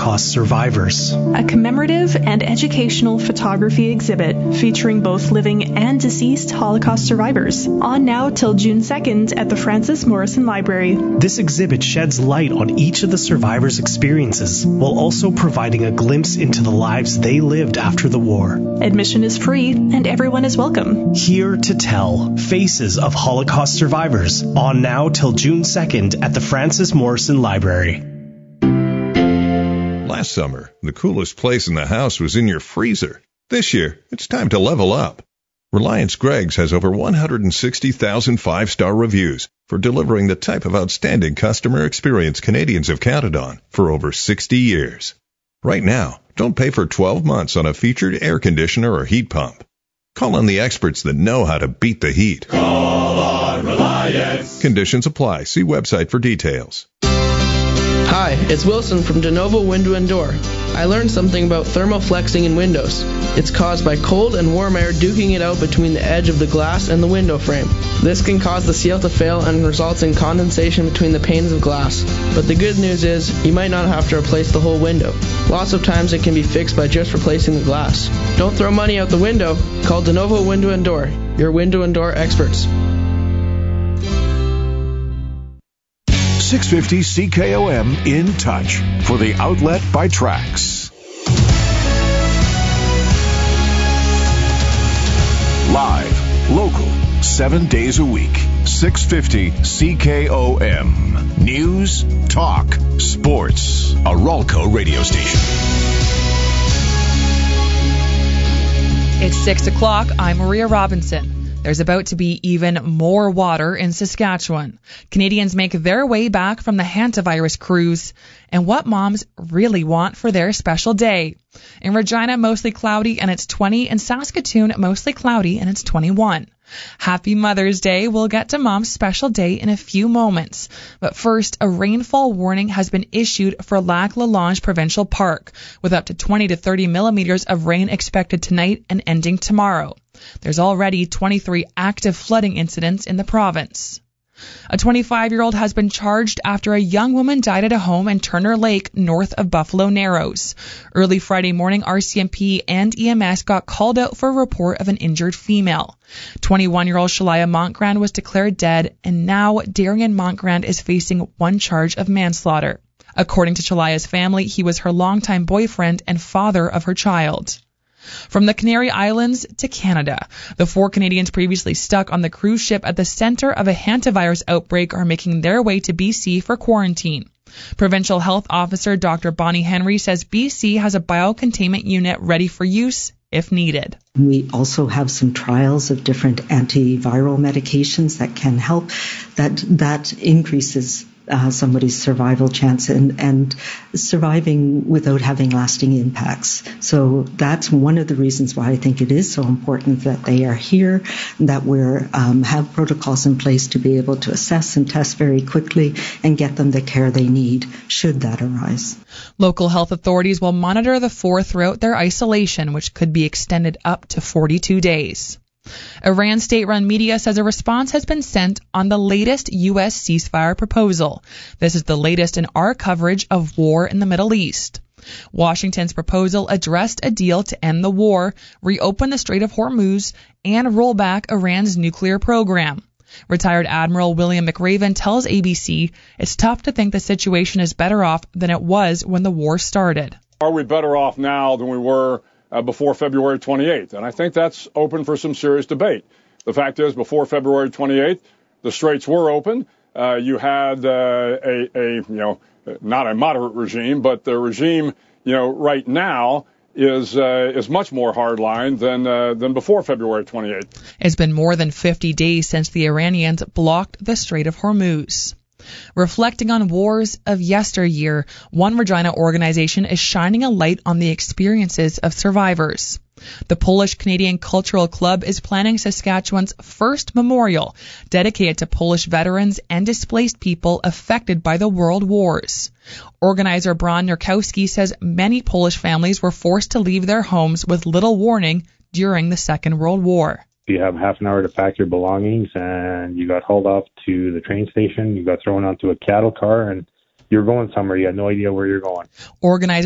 Holocaust survivors. A commemorative and educational photography exhibit featuring both living and deceased Holocaust survivors. On now till June 2nd at the Francis Morrison Library. This exhibit sheds light on each of the survivors' experiences, while also providing a glimpse into the lives they lived after the war. Admission is free and everyone is welcome. Here to Tell, Faces of Holocaust Survivors, on now till June 2nd at the Francis Morrison Library. Last summer, the coolest place in the house was in your freezer. This year, it's time to level up. Reliance Greggs has over 160,000 five-star reviews for delivering the type of outstanding customer experience Canadians have counted on for over 60 years. Right now, don't pay for 12 months on a featured air conditioner or heat pump. Call on the experts that know how to beat the heat. Call on Reliance. Conditions apply. See website for details. Hi, it's Wilson from DeNovo Window and Door. I learned something about thermoflexing in windows. It's caused by cold and warm air duking it out between the edge of the glass and the window frame. This can cause the seal to fail and results in condensation between the panes of glass. But the good news is, you might not have to replace the whole window. Lots of times it can be fixed by just replacing the glass. Don't throw money out the window. Call DeNovo Window and Door, your window and door experts. 650 CKOM In Touch for the Outlet by Trax. Live, local, 7 days a week. 650 CKOM. News, talk, sports. A Ralco radio station. It's 6 o'clock. I'm Maria Robinson. There's about to be even more water in Saskatchewan. Canadians make their way back from the hantavirus cruise, and what moms really want for their special day. In Regina, mostly cloudy and it's 20. In Saskatoon, mostly cloudy and it's 21. Happy Mother's Day. We'll get to Mom's special day in a few moments. But first, a rainfall warning has been issued for Lac La Longe Provincial Park, with up to 20 to 30 millimeters of rain expected tonight and ending tomorrow. There's already 23 active flooding incidents in the province. A 25-year-old has been charged after a young woman died at a home in Turner Lake, north of Buffalo Narrows. Early Friday morning, RCMP and EMS got called out for a report of an injured female. 21-year-old Shalia Montgrand was declared dead, and now Darian Montgrand is facing one charge of manslaughter. According to Shalia's family, he was her longtime boyfriend and father of her child. From the Canary Islands to Canada, the 4 Canadians previously stuck on the cruise ship at the center of a hantavirus outbreak are making their way to BC for quarantine. Provincial Health Officer Dr. Bonnie Henry says BC has a biocontainment unit ready for use if needed. We also have some trials of different antiviral medications that can help. That increases somebody's survival chance and surviving without having lasting impacts. So that's one of the reasons why I think it is so important that they are here, that we have protocols in place to be able to assess and test very quickly and get them the care they need should that arise. Local health authorities will monitor the 4 throughout their isolation, which could be extended up to 42 days. Iran state-run media says a response has been sent on the latest U.S. ceasefire proposal. This is the latest in our coverage of war in the Middle East. Washington's proposal addressed a deal to end the war, reopen the Strait of Hormuz, and roll back Iran's nuclear program. Retired Admiral William McRaven tells ABC it's tough to think the situation is better off than it was when the war started. Are we better off now than we were before February 28th? And I think that's open for some serious debate. The fact is, before February 28th, the straits were open. You had not a moderate regime, but the regime, right now is much more hardline than before February 28th. It's been more than 50 days since the Iranians blocked the Strait of Hormuz. Reflecting on wars of yesteryear, one Regina organization is shining a light on the experiences of survivors. The Polish-Canadian Cultural Club is planning Saskatchewan's first memorial dedicated to Polish veterans and displaced people affected by the World Wars. Organizer Bron Nurkowski says many Polish families were forced to leave their homes with little warning during the Second World War. You have half an hour to pack your belongings, and you got hauled off to the train station. You got thrown onto a cattle car, and you're going somewhere. You had no idea where you're going. Organizer